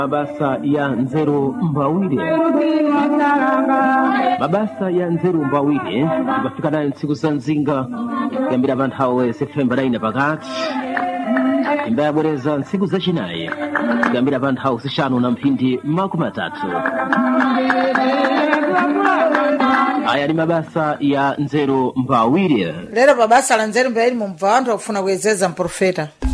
Mabasa ya nzeru mbawire. Mabasa ya nzeru mbawire ibafika nayo ntsiku za nzinga kuyambira pa nthawi Septemba 9 pakati imbayabwereza ntsiku zachinayi kuyambira pa nthawi zisanu na mphindi makumi atatu. Aya ni mabasa ya nzeru mbawire. Lero pa basa la nzeru mbawire mumva anthu akufuna kuyezeza mprofeta.